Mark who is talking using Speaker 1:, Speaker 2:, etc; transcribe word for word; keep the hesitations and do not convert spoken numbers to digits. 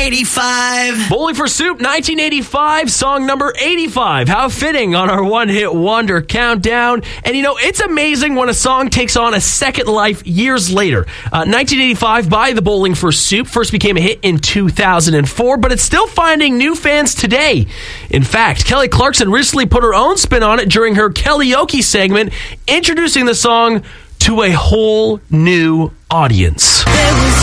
Speaker 1: eighty-five.
Speaker 2: Bowling for Soup, nineteen eighty-five, song number eighty-five. How fitting on our one-hit wonder countdown. And you know, it's amazing when a song takes on a second life years later. Uh, nineteen eighty-five by the Bowling for Soup first became a hit in two thousand four, but it's still finding new fans today. In fact, Kelly Clarkson recently put her own spin on it during her Kellyoke segment, introducing the song to a whole new audience.
Speaker 3: There was